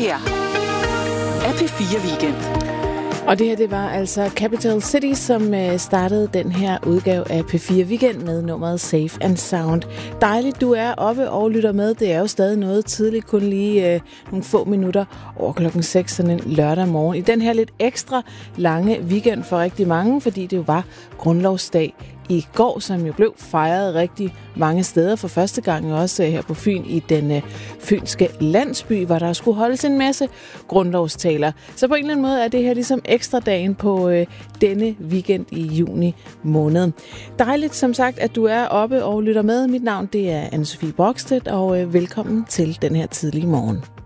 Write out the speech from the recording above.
her er P4 Weekend. Og det her, det var altså Capital City, som startede den her udgave af P4 Weekend med nummeret Safe and Sound. Dejligt, du er oppe og lytter med. Det er jo stadig noget tidligt, kun lige nogle få minutter over klokken 6, sådan en lørdag morgen. I den her lidt ekstra lange weekend for rigtig mange, fordi det jo var grundlovsdag i går, som jo blev fejret rigtig mange steder for første gang, også her på Fyn i den fynske landsby, hvor der skulle holdes en masse grundlovstaler. Så på en eller anden måde er det her ligesom ekstra dagen på denne weekend i juni måned. Dejligt som sagt, at du er oppe og lytter med. Mit navn det er Anne-Sophie Brockstedt, og velkommen til den her tidlige morgen.